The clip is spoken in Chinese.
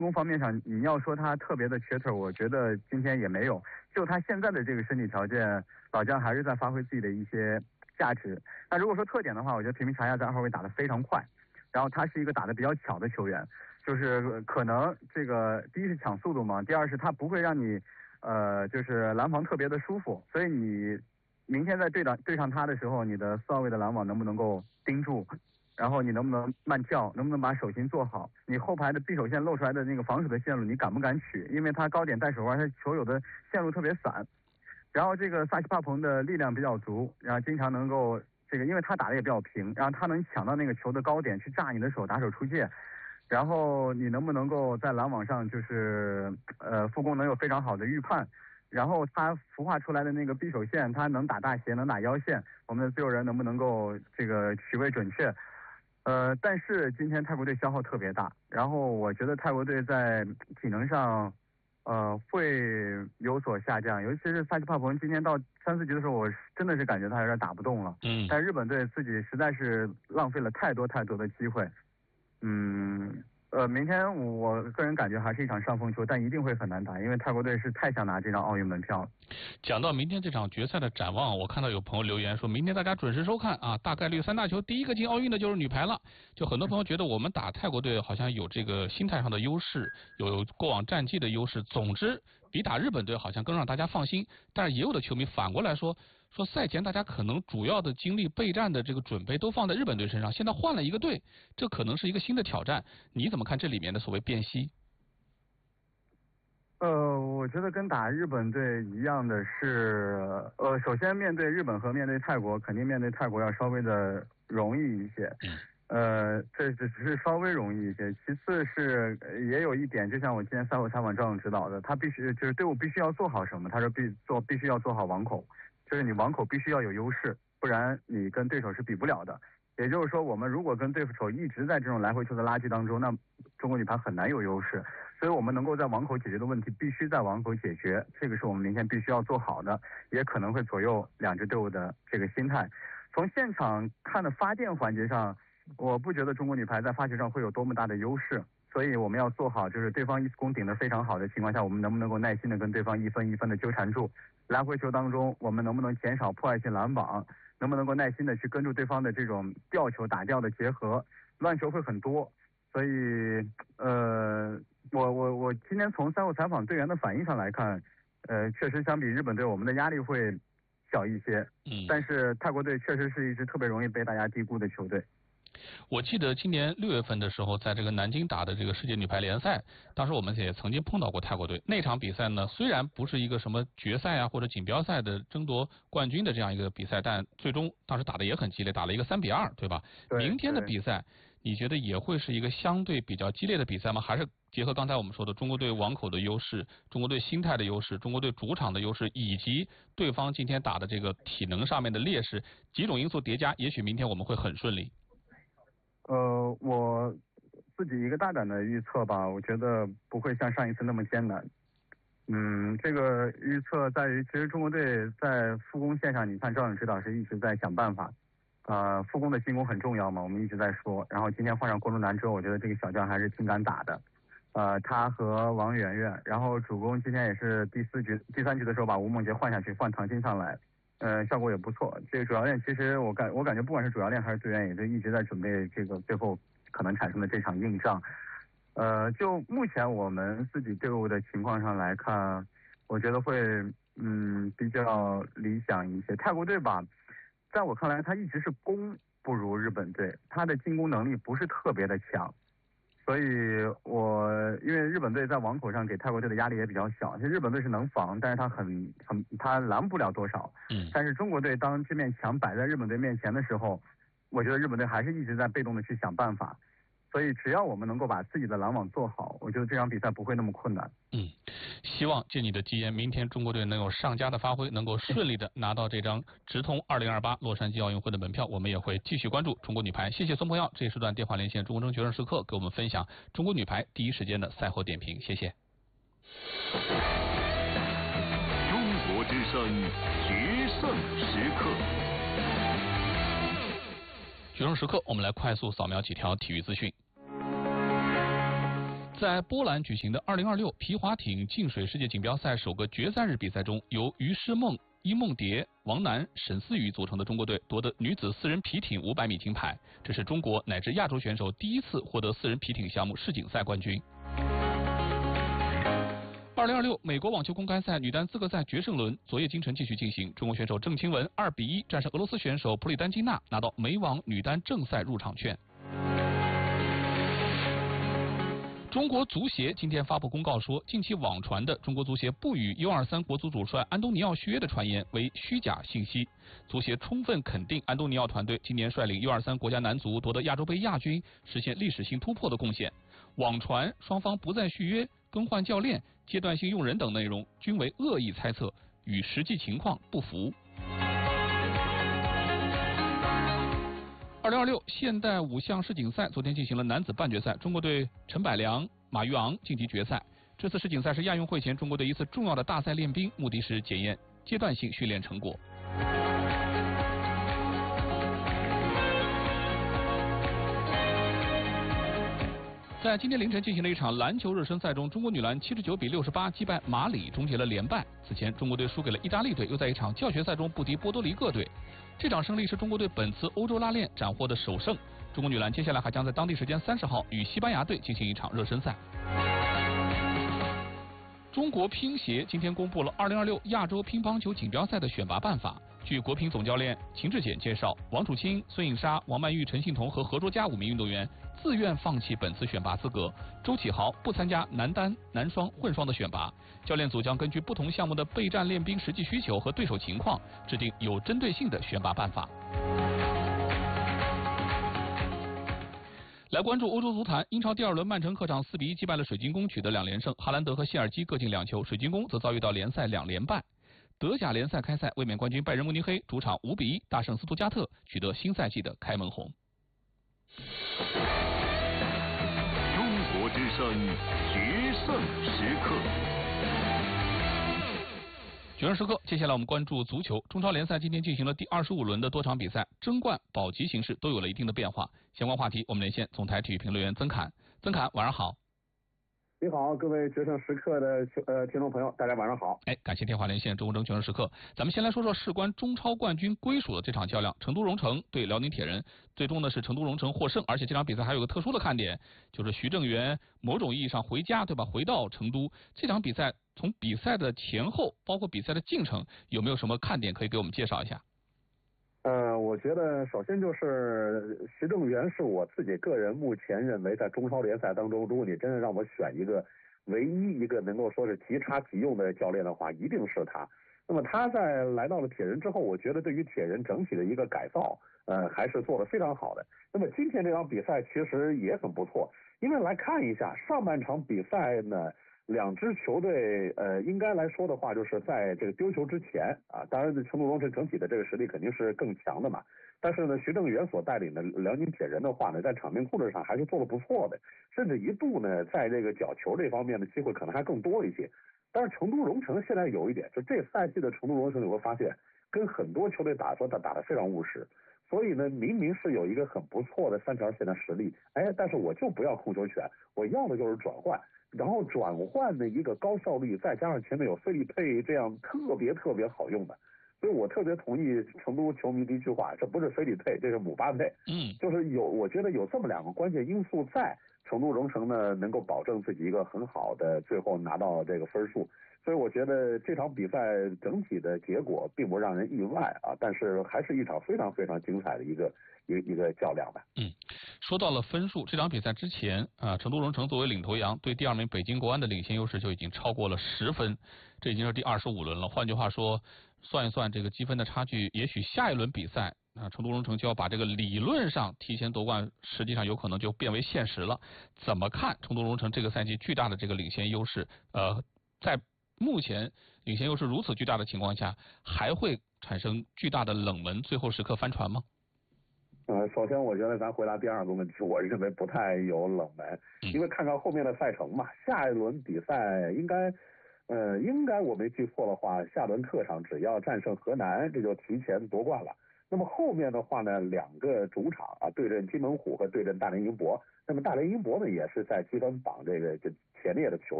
功方面上，你要说他特别的瘸腿，我觉得今天也没有。就他现在的这个身体条件，老将还是在发挥自己的一些价值。那如果说特点的话，我觉得平平查亚在2号位打得非常快，然后他是一个打得比较巧的球员，就是可能这个第一是抢速度嘛，第二是他不会让你就是拦防特别的舒服，所以你明天在对上他的时候，你的4号位的拦网能不能够盯住？然后你能不能慢跳，能不能把手心做好？你后排的匕首线露出来的那个防守的线路，你敢不敢取？因为他高点带手腕，他球有的线路特别散。然后这个萨奇帕彭的力量比较足，然后经常能够这个，因为他打的也比较平，然后他能抢到那个球的高点去炸你的手，打手出界。然后你能不能够在拦网上就是副攻能有非常好的预判？然后他孵化出来的那个匕首线，他能打大斜，能打腰线，我们的自由人能不能够这个取位准确？但是今天泰国队消耗特别大，然后我觉得泰国队在体能上，会有所下降，尤其是萨奇帕彭今天到3、4局的时候，我真的是感觉他有点打不动了。但日本队自己实在是浪费了太多的机会。明天我个人感觉还是一场上风球，但一定会很难打，因为泰国队是太想拿这张奥运门票了。 讲到明天这场决赛的展望，我看到有朋友留言说，明天大家准时收看啊，大概率3大球第一个进奥运的就是女排了。就很多朋友觉得我们打泰国队好像有这个心态上的优势，有过往战绩的优势，总之比打日本队好像更让大家放心。但是也有的球迷反过来说赛前大家可能主要的精力备战的这个准备都放在日本队身上，现在换了一个队，这可能是一个新的挑战。你怎么看这里面的所谓辨析？ 我觉得跟打日本队一样的是，首先面对日本和面对泰国，肯定面对泰国要稍微的容易一些。这只是稍微容易一些。其次是也有一点，就像我今天赛后采访赵勇指导的，他必须就是队伍必须要做好什么？他说必须要做好网口，就是你网口必须要有优势，不然你跟对手是比不了的。也就是说，我们如果跟对手一直在这种来回球的拉锯当中，那中国女排很难有优势。所以我们能够在网口解决的问题，必须在网口解决，这个是我们明天必须要做好的，也可能会左右2支队伍的这个心态。从现场看的发电环节上，我不觉得中国女排在发球上会有多么大的优势，所以我们要做好，就是对方一次攻顶得非常好的情况下，我们能不能够耐心的跟对方一分一分的纠缠住，来回球当中我们能不能减少破坏性拦网，能不能够耐心的去跟住对方的这种吊球打吊的结合，乱球会很多。所以我今天从赛后采访队员的反应上来看，确实相比日本队我们的压力会小一些，但是泰国队确实是一支特别容易被大家低估的球队。 我记得今年6月份的时候，在这个南京打的这个世界女排联赛，当时我们也曾经碰到过泰国队。那场比赛呢，虽然不是一个什么决赛啊或者锦标赛的争夺冠军的这样一个比赛，但最终当时打的也很激烈，打了一个3-2，对吧？明天的比赛，你觉得也会是一个相对比较激烈的比赛吗？还是结合刚才我们说的中国队网口的优势、中国队心态的优势、中国队主场的优势，以及对方今天打的这个体能上面的劣势，几种因素叠加，也许明天我们会很顺利？ 我自己一个大胆的预测吧，我觉得不会像上一次那么艰难。这个预测在于，其实中国队在复攻线上，你看赵勇指导是一直在想办法。复攻的进攻很重要嘛，我们一直在说。然后今天换上郭路南之后，我觉得这个小将还是挺敢打的。他和王媛媛，然后主攻今天也是第3局的时候把吴梦洁换下去，换唐鑫上来。效果也不错。这个主教练其实我感觉不管是主教练还是队员，也就一直在准备这个最后可能产生的这场硬仗。就目前我们自己队伍的情况上来看，我觉得会比较理想一些。泰国队吧，在我看来，他一直是攻不如日本队，他的进攻能力不是特别的强。所以因为日本队在网口上给泰国队的压力也比较小，其实日本队是能防，但是他拦不了多少。但是中国队当这面墙摆在日本队面前的时候，我觉得日本队还是一直在被动的去想办法。所以只要我们能够把自己的拦网做好，我觉得这场比赛不会那么困难。 希望借你的吉言，明天中国队能有上佳的发挥，能够顺利的拿到这张直通2028洛杉矶奥运会的门票。我们也会继续关注中国女排。谢谢孙鹏耀这一时段电话连线中国决胜时刻，给我们分享中国女排第一时间的赛后点评。谢谢。 中国之声决胜时刻。决胜时刻，我们来快速扫描几条体育资讯。 在波兰举行的2026皮划艇进水世界锦标赛首个决赛日比赛中，由于诗梦、伊梦蝶、王楠、沈思雨组成的中国队夺得女子4人皮艇500米金牌，这是中国乃至亚洲选手第一次获得4人皮艇项目世锦赛冠军。2026美国网球公开赛女单资格赛决胜轮昨夜今晨继续进行，中国选手郑钦文2比1战胜俄罗斯选手普里丹金娜，拿到美网女单正赛入场券。中国足协今天发布公告说，近期网传的中国足协不与 U23 国足主帅安东尼奥续约的传言为虚假信息。足协充分肯定安东尼奥团队今年率领 U23 国家男足夺得亚洲杯亚军，实现历史性突破的贡献。网传双方不再续约、更换教练、阶段性用人等内容均为恶意猜测，与实际情况不符。2026现代5项世锦赛昨天进行了男子半决赛，中国队陈百良、马育昂晋级决赛。这次世锦赛是亚运会前中国队一次重要的大赛练兵，目的是检验阶段性训练成果。在今天凌晨进行的一场篮球热身赛中，中国女篮79比68击败马里，终结了连败。此前，中国队输给了意大利队，又在一场教学赛中不敌波多黎各队。这场胜利是中国队本次欧洲拉练斩获的首胜。中国女篮接下来还将在当地时间30号与西班牙队进行一场热身赛。中国乒协今天公布了2026亚洲乒乓球锦标赛的选拔办法。据国乒总教练秦志简介绍，王楚钦、孙颖莎、王曼玉、陈幸同和何卓佳5名运动员自愿放弃本次选拔资格，周启豪不参加男单、男双、混双的选拔。教练组将根据不同项目的备战练兵实际需求和对手情况，制定有针对性的选拔办法。来关注欧洲足坛，英超第2轮曼城客场4比1击败了水晶宫，取得2连胜，哈兰德和谢尔基各进2球，水晶宫则遭遇到联赛2连败。德甲联赛开赛，卫冕冠军拜仁慕尼黑主场5比1大胜斯图加特，取得新赛季的开门红。 中国之声决胜时刻。 决胜时刻，接下来我们关注足球。中超联赛今天进行了第25轮的多场比赛，争冠、保级形势都有了一定的变化。相关话题，我们连线总台体育评论员曾侃。曾侃，晚上好。 你好，各位决胜时刻的听众朋友，大家晚上好。 感谢电话连线中国争决胜时刻。咱们先来说说事关中超冠军归属的这场较量，成都蓉城对辽宁铁人，最终呢是成都蓉城获胜，而且这场比赛还有个特殊的看点，就是徐正源某种意义上回家，对吧？回到成都。这场比赛从比赛的前后，包括比赛的进程，有没有什么看点可以给我们介绍一下？ 我觉得首先就是徐正源是我自己个人目前认为在中超联赛当中，如果你真的让我选一个唯一一个能够说是即插即用的教练的话，一定是他。那么他在来到了铁人之后，我觉得对于铁人整体的一个改造，还是做得非常好的。那么今天这场比赛其实也很不错，因为来看一下上半场比赛呢，两支球队应该来说的话，就是在这个丢球之前啊，当然成都蓉城整体的这个实力肯定是更强的嘛。但是呢，徐正源所带领的辽宁铁人的话呢，在场面控制上还是做得不错的，甚至一度呢，在这个角球这方面的机会可能还更多一些。但是成都蓉城现在有一点，就这赛季的成都蓉城，你会发现跟很多球队打得非常务实。所以呢，明明是有一个很不错的3条线的实力，但是我就不要控球权，我要的就是转换。然后转换的一个高效率，再加上前面有费利佩这样特别好用的，所以我特别同意成都球迷的一句话，这不是费利佩，这是姆巴佩。就是我觉得有这么2个关键因素在，成都蓉城呢能够保证自己一个很好的最后拿到这个分数。所以我觉得这场比赛整体的结果并不让人意外啊，但是还是一场非常精彩的一个较量吧。 说到了分数，这场比赛之前啊，成都蓉城作为领头羊，对第2名北京国安的领先优势就已经超过了10分，这已经是第25轮了。换句话说，算一算这个积分的差距，也许下一轮比赛成都蓉城就要把这个理论上提前夺冠，实际上有可能就变为现实了。怎么看成都蓉城这个赛季巨大的这个领先优势？在目前领先优势如此巨大的情况下，还会产生巨大的冷门，最后时刻翻船吗？ 首先我觉得咱回答第2个问题，我认为不太有冷门，因为看看后面的赛程嘛，下一轮比赛应该我没记错的话，下轮客场只要战胜河南，这就提前夺冠了。 那么后面的话呢，2个主场啊对阵金门虎和对阵大连英博。那么大连英博呢也是在积分榜这前列的球